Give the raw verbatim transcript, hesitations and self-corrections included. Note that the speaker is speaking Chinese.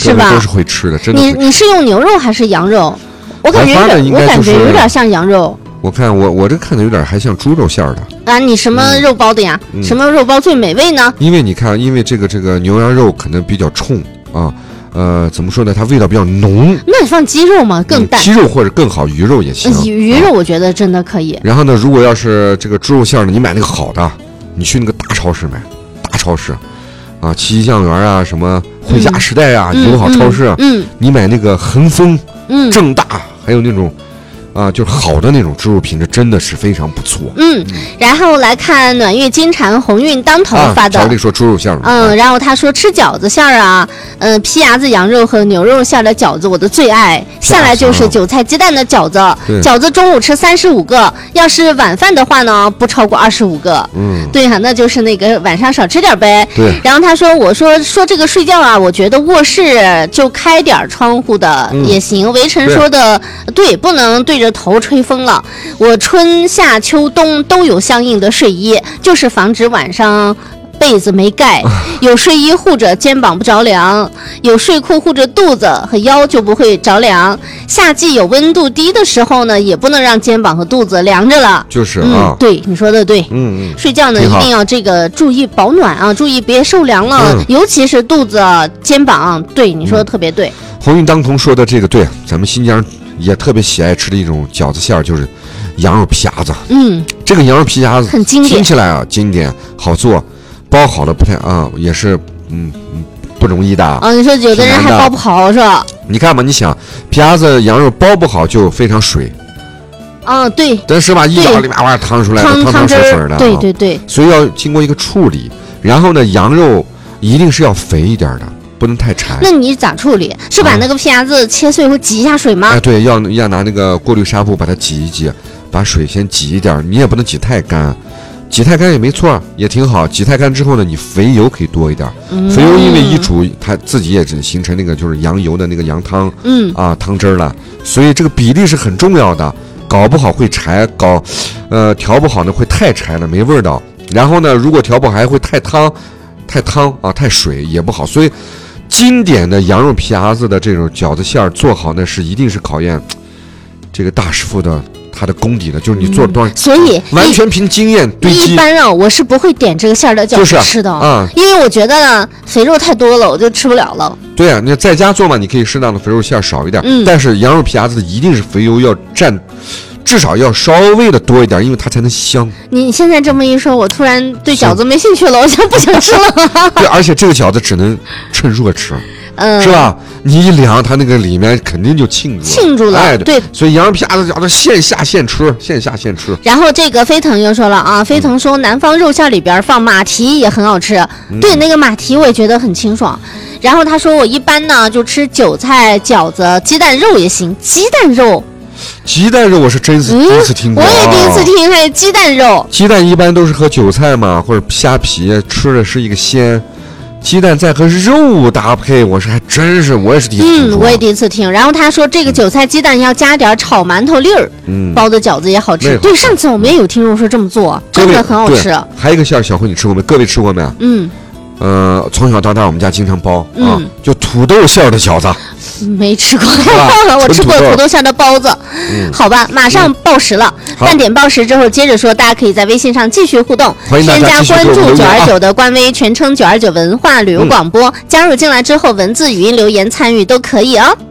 各位都是会吃的，真的。 你你是用牛肉还是羊肉？我感觉有点，我感觉有点像羊肉。 我看我我这看的有点还像猪肉馅儿的啊！你什么肉包的呀？嗯、什么肉包最美味呢？ 因为你看，因为这个这个牛羊肉可能比较冲啊，呃，怎么说呢？它味道比较浓。 那你放鸡肉嘛，更淡。 嗯、鸡肉或者更好，鱼肉也行。 鱼肉我觉得真的可以。 啊、然后呢，如果要是这个猪肉馅儿呢，你买那个好的，你去那个大超市买，大超市，啊，七七酱园啊，什么汇佳时代啊，友好超市， 嗯， 你买那个恒丰、 嗯， 正大，还有那种。啊，就是好的那种猪肉品质真的是非常不错。 嗯，然后来看暖玉金蝉鸿运当头发的， 小丽说猪肉馅儿。 嗯，然后他说吃饺子馅儿啊，嗯、呃，皮牙子羊肉和牛肉馅的饺子我的最爱。下来就是韭菜鸡蛋的饺子，饺子中午吃三十五个，要是晚饭的话呢，不超过二十五个。 嗯， 对呀、啊，那就是那个晚上少吃点呗。 对。 然后他说，我说说这个睡觉啊，我觉得卧室就开点窗户的也行。嗯、围城说的 对, 对，不能对着头吹风了。我春夏秋冬都有相应的睡衣，就是防止晚上被子没盖，有睡衣护着肩膀不着凉，有睡裤护着肚子和腰就不会着凉。夏季有温度低的时候呢，也不能让肩膀和肚子凉着了。 就是啊， 嗯、对你说的对， 嗯嗯， 睡觉呢一定要这个注意保暖啊，注意别受凉了，嗯、尤其是肚子、肩膀。对你说的特别对。 鸿运当头说的这个对，咱们新疆也特别喜爱吃的一种饺子馅儿，就是羊肉皮夹子。 嗯， 这个羊肉皮夹子很经典， 听起来啊经典，好做，包好了不太啊，也是嗯嗯不容易的。 啊，你说有的人还包不好是吧？ 你看吧，你想皮夹子羊肉包不好就非常水。 啊，对。 但是吧，一咬里面哇淌出来的汤汤水水的。 对对对。 所以要经过一个处理，然后呢，羊肉一定是要肥一点的。不能太柴。 那你咋处理？是把那个皮夹子切碎后挤一下水吗？ 哎，对，要要拿那个过滤纱布把它挤一挤，把水先挤一点，你也不能挤太干，挤太干也没错，也挺好。挤太干之后呢，你肥油可以多一点，嗯、肥油因为一煮，它自己也只形成那个就是羊油的那个羊汤， 嗯啊汤汁了，所以这个比例是很重要的。搞不好会柴，搞呃调不好呢会太柴了，没味道。然后呢，如果调不好还会太汤，太汤啊太水也不好，所以。经典的羊肉皮夹子的这种饺子馅儿做好呢，是一定是考验这个大师傅的他的功底的，就是你做了多少、嗯， 所以完全凭经验堆积。 一般啊，我是不会点这个馅儿的饺子吃的啊、 嗯，因为我觉得呢肥肉太多了，我就吃不了了。 对啊，你在家做嘛，你可以适当的肥肉馅儿少一点， 嗯， 但是羊肉皮夹子一定是肥油要占。至少要稍微的多一点，因为它才能香。 你现在这么一说，我突然对饺子没兴趣了，我现在不想吃了。 对，而且这个饺子只能趁热吃， 嗯， 是吧？你一凉，它那个里面肯定就沁住了， 沁住了。 哎， 对， 所以羊肉皮夹子饺子现下现吃，现下现吃。 然后这个飞腾又说了啊，飞腾说南方肉馅里边放马蹄也很好吃，嗯、对，那个马蹄我也觉得很清爽。然后他说我一般呢就吃韭菜饺子，鸡蛋肉也行，鸡蛋肉。 鸡蛋肉我是真是第一次听过、 嗯，我也第一次听，还有鸡蛋肉。 鸡蛋一般都是和韭菜嘛，或者虾皮吃的是一个鲜，鸡蛋再和肉搭配，我是还真是我也是第一次听说。 嗯，我也第一次听。然后他说这个韭菜鸡蛋要加点炒馒头粒儿，嗯，包的饺子也好吃。对，上次我们也有听众说这么做，真的很好吃。 还有一个馅儿，小辉你吃过没？各位吃过没？ 嗯。 呃，从小到大我们家经常包、 嗯、 啊，就土豆馅的饺子， 没吃过，我吃过土豆馅的包子。嗯、好吧，马上报时了，半点报时之后接着说，大家可以在微信上继续互动，添加关注九二九的官微，全称九二九文化旅游广播，嗯、加入进来之后文字、语音留言参与都可以哦。